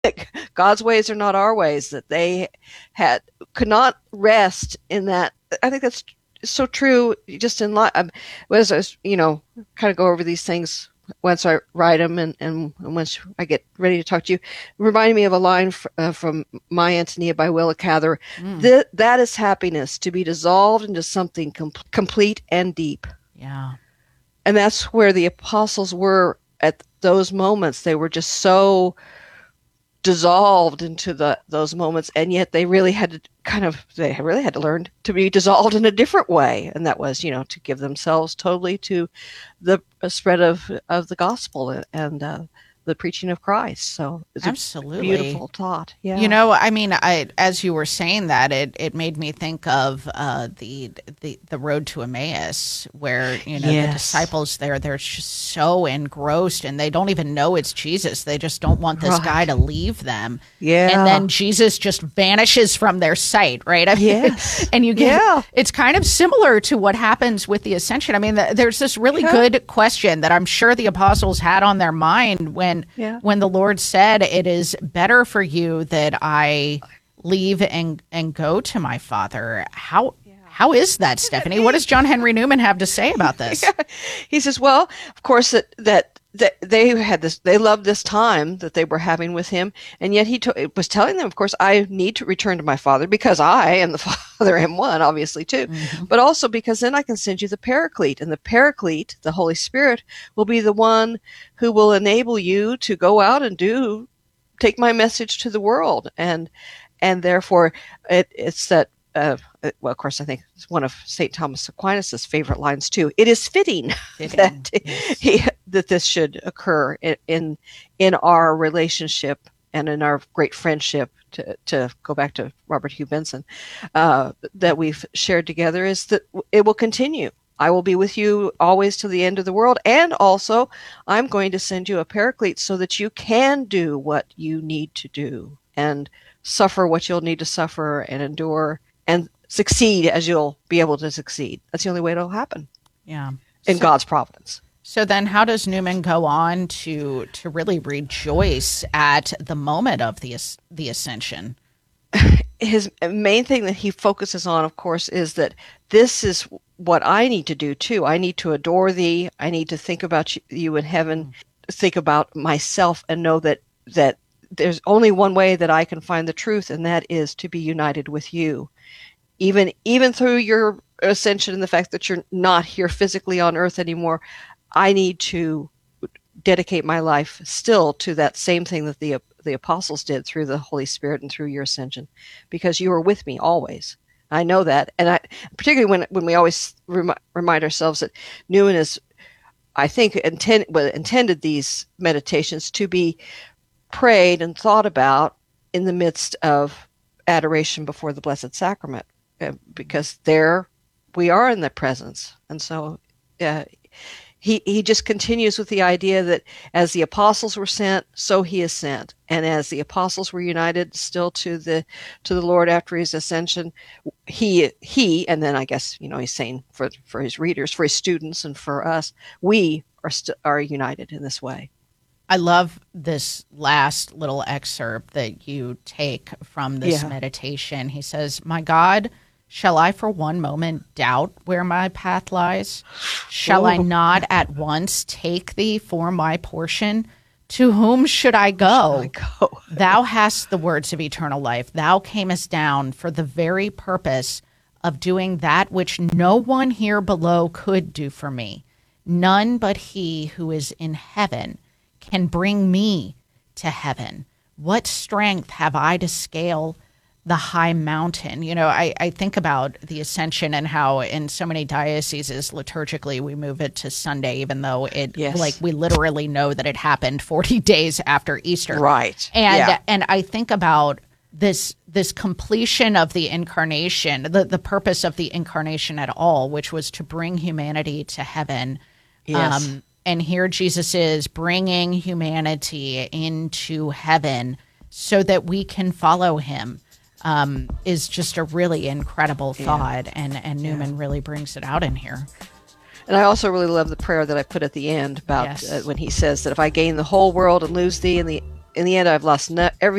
God's ways are not our ways, that they had could not rest in that. I think that's so true just in life. As I was, kind of go over these things once I write them and once I get ready to talk to you, reminding me of a line from My Antonia by Willa Cather. Mm, That is happiness, to be dissolved into something complete and deep. yeah. And that's where the apostles were at those moments. They were just so dissolved into those moments, and yet they really had to learn to be dissolved in a different way, and that was to give themselves totally to the spread of the gospel and the preaching of Christ. So it's a Absolutely. beautiful thought. You Yeah. know, I mean, as you were saying that, it made me think of the road to Emmaus, where the Yes. disciples they're just so engrossed and they don't even know it's Jesus. They just don't want this guy Right. to leave them, and Yeah. then Jesus just vanishes from their sight, right? I mean, Yes. and you get Yeah. it's kind of similar to what happens with the ascension. I mean, there's this really Yeah. good question that I'm sure the apostles had on their mind Yeah. when the Lord said, "It is better for you that I leave and go to my Father." How is that, Stephanie? What does John Henry Newman have to say about this? He says, well, of course that they had this, they loved this time that they were having with him, and yet was telling them, of course, I need to return to my Father because I and the Father am one, obviously too, Hmm. but also because then I can send you the Paraclete, and the Paraclete, the Holy Spirit, will be the one who will enable you to go out and take my message to the world, and therefore it's that. Well, of course, I think it's one of St. Thomas Aquinas's favorite lines too. It is fitting Fitting, that yes. that this should occur in our relationship and in our great friendship. To go back to Robert Hugh Benson, that we've shared together, is that it will continue. I will be with you always to the end of the world, and also I'm going to send you a Paraclete so that you can do what you need to do and suffer what you'll need to suffer and endure and succeed as you'll be able to succeed. That's the only way it'll happen Yeah. in So, God's providence. so then how does Newman go on to really rejoice at the moment of the ascension? His main thing that he focuses on, of course, is that this is what I need to do too. I need to adore thee. I need to think about you in heaven, think about myself, and know that there's only one way that I can find the truth, and that is to be united with you. Even through your ascension and the fact that you're not here physically on earth anymore, I need to dedicate my life still to that same thing that the apostles did through the Holy Spirit and through your ascension, because you are with me always. I know that, and I particularly when we always remind ourselves that Newman is, I think, intended these meditations to be prayed and thought about in the midst of adoration before the Blessed Sacrament, because there we are in the presence, and so uh, he just continues with the idea that as the apostles were sent, so he is sent, and as the apostles were united still to the Lord after his ascension, and then I guess he's saying for his readers, for his students, and for us, we are united in this way. I love this last little excerpt that you take from this Yeah. meditation. He says, "My God, shall I for one moment doubt where my path lies? Shall I Oh, not at once take thee for my portion? To whom should I shall I go? go? Thou hast the words of eternal life. Thou camest down for the very purpose of doing that which no one here below could do for me. None but he who is in heaven can bring me to heaven. What strength have I to scale the high mountain?" I think about the ascension and how in so many dioceses liturgically we move it to Sunday, even though like Yes. we literally know that it happened 40 days after Easter. Right. And Yeah. and I think about this completion of the incarnation, the purpose of the incarnation at all, which was to bring humanity to heaven. Yes. And here Jesus is bringing humanity into heaven so that we can follow him, is just a really incredible Yeah. thought. And Yeah. Newman really brings it out in here. And I also really love the prayer that I put at the end about Yes. when he says that if I gain the whole world and lose thee, in the end, I've lost everything